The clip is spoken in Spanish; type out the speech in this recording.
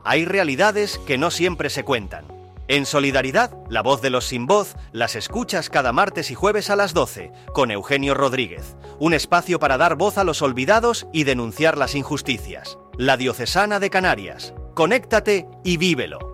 hay realidades que no siempre se cuentan. En Solidaridad, la voz de los sin voz, las escuchas cada martes y jueves a las 12, con Eugenio Rodríguez. Un espacio para dar voz a los olvidados y denunciar las injusticias. La Diocesana de Canarias. Conéctate y vívelo.